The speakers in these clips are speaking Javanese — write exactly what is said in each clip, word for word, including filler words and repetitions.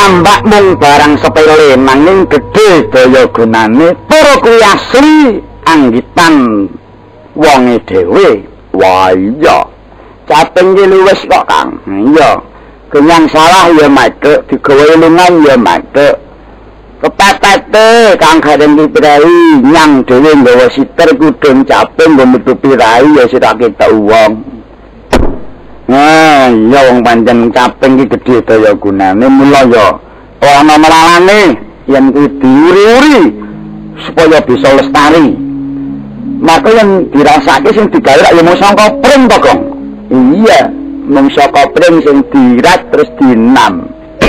piyambak mung barang sepele nanging gedhe daya gunane para kuwi asli anggitan wonge dhewe. Wah iya caping iki luwes kok Kang. Iya kenyang salah ya madhek digawe lungan ya madhek kepatete Kang Gadeng Prai nyang dhewe nggawa siter kudung caping nggo nutupi rai ya sira ketok wong. Nah, ya wong pancen caping iki gedhe daya gunane mula ya ana melalane yen kuwi diuri-uri supaya bisa lestari. Maka yang dirasake sing digawe ya mung saka pring to, Gong. Iya, mung saka pring sing dirat terus dinam.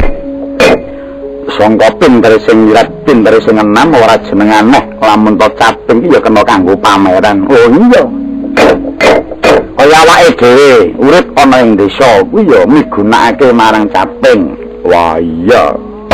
Sangka pinter sing nyirat pinter sing enam ora jeneng aneh lamun to caping iki ya kena kanggo pameran. Oh iya. Kaya awake dhewe urip ana ing desa kuwi ya migunakake marang caping. Wah iya.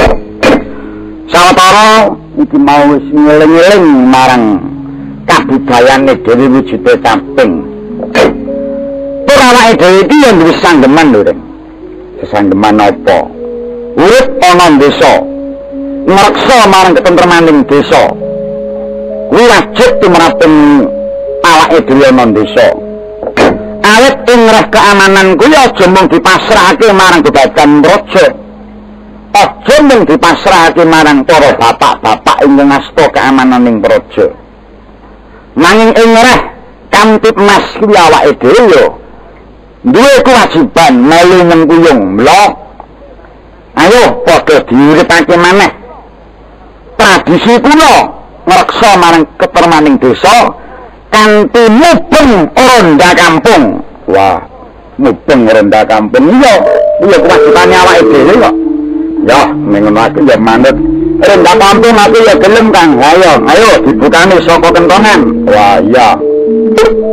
Sawetara iki mau wis ngeling-eling marang kabudayane dhewe wujude caping. Ora awake dhewe iki ya duwe sanggeman lho, Reng. Sanggeman apa? Urip ana desa. Ngreksa marang ketentremaning desa. Kuwi wajib tumraping awake dhewe ana desa. Awit ing reh keamanan kuwi aja mung dipasrahake marang badan raja. Aja mung dipasrahake marang para bapak-bapak ingkang asta keamananing praja. Nanging ing reh Kamtibmas kuwi awake dhewe yo duwe kewajiban melu nyengkuyung. Mula ayo padha diuripake maneh tradisi kula ngreksa marang ketermaning desa kanthi mubeng ronda kampung. Wah, mubeng ronda kampung iya iya kewajibane awake dhewe kok. Ya, mengono aku ya manut ronda kampung aku ya gelem Kang. Ayo, ayo dibukane saka kentongan. Wah, iya.